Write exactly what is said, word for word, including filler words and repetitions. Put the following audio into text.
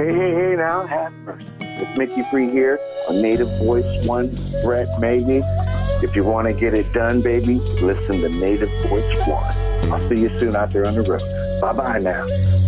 Hey, hey, hey, now, have mercy. It's Mickey Free here on Native Voice One, Brett, maybe. If you want to get it done, baby, listen to Native Voice One. I'll see you soon out there on the road. Bye-bye now.